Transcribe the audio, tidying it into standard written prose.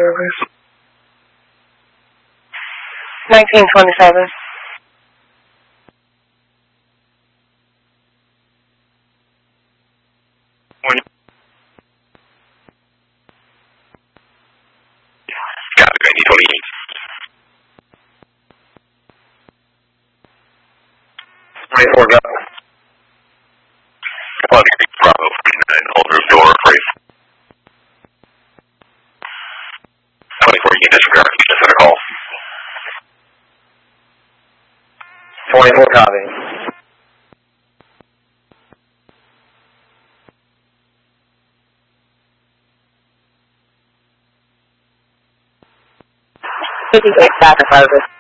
service. 1927. Copy, 1928. 24 go. Bravo 49, hold roof door free. 24, you can disregard, you just had a call. 24 copy. Back to service.